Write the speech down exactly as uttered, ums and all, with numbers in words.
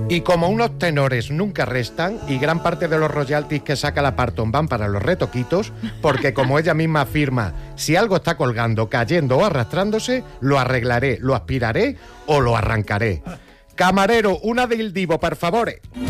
Y como unos tenores nunca restan, y gran parte de los royalties que saca la Parton van para los retoquitos, porque como ella misma afirma, si algo está colgando, cayendo o arrastrándose, lo arreglaré, lo aspiraré o lo arrancaré. Camarero, una del Divo, por favor.